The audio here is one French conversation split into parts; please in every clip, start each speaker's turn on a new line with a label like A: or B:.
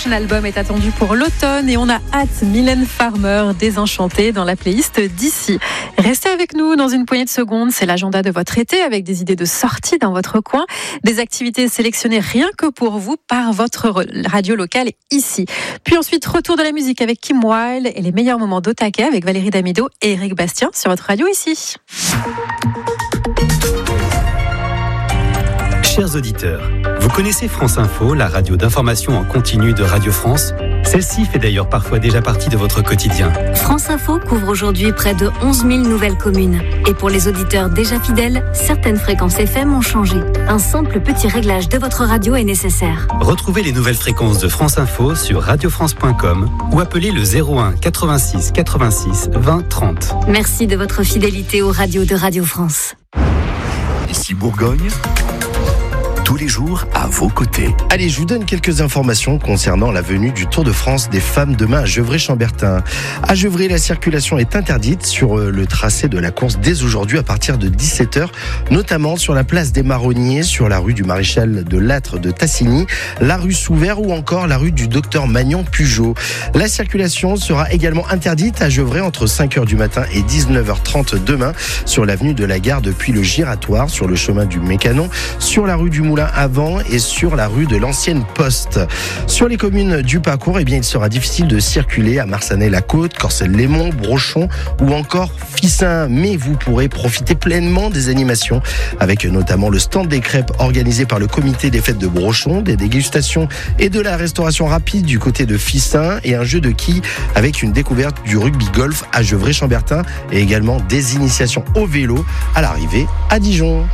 A: prochain album est attendu pour l'automne et on a hâte. Mylène Farmer, Désenchantée, dans la playlist d'ici. Restez avec nous dans une poignée de secondes. C'est l'agenda de votre été avec des idées de sortie dans votre coin. Des activités sélectionnées rien que pour vous par votre radio locale ici. Puis ensuite, retour de la musique avec Kim Wilde et les meilleurs moments d'Otake avec Valérie Damido et Eric Bastien sur votre radio ici.
B: Chers auditeurs, vous connaissez France Info, la radio d'information en continu de Radio France? Celle-ci fait d'ailleurs parfois déjà partie de votre quotidien.
C: France Info couvre aujourd'hui près de 11 000 nouvelles communes. Et pour les auditeurs déjà fidèles, certaines fréquences FM ont changé. Un simple petit réglage de votre radio est nécessaire.
B: Retrouvez les nouvelles fréquences de France Info sur radiofrance.com ou appelez le 01 86 86 20 30.
C: Merci de votre fidélité aux radios de Radio France.
D: Ici Bourgogne, tous les jours à vos côtés.
E: Allez, je vous donne quelques informations concernant la venue du Tour de France des femmes demain à Gevrey-Chambertin. À Gevrey, la circulation est interdite sur le tracé de la course dès aujourd'hui à partir de 17h, notamment sur la place des Marronniers, sur la rue du Maréchal de Lattre de Tassigny, la rue Souvert ou encore la rue du Docteur Magnon-Pugeot. La circulation sera également interdite à Gevrey entre 5h du matin et 19h30 demain sur l'avenue de la Gare depuis le Giratoire, sur le chemin du Mécanon, sur la rue du Moulin avant et sur la rue de l'Ancienne Poste. Sur les communes du parcours, il sera difficile de circuler à Marsanais-la-Côte, Corcelles-les-Monts, Brochon ou encore Fissin. Mais vous pourrez profiter pleinement des animations avec notamment le stand des crêpes organisé par le comité des fêtes de Brochon, des dégustations et de la restauration rapide du côté de Fissin et un jeu de quilles avec une découverte du rugby golf à Gevrey-Chambertin et également des initiations au vélo à l'arrivée à Dijon.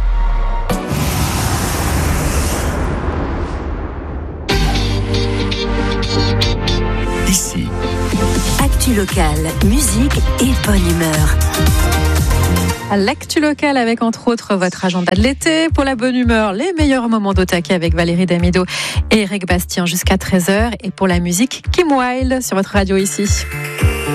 D: Ici,
C: Actu locale, musique et bonne humeur.
A: L'actu locale avec entre autres votre agenda de l'été. Pour la bonne humeur, les meilleurs moments d'Otake avec Valérie Damido et Eric Bastien jusqu'à 13h. Et pour la musique, Kim Wilde sur votre radio ici.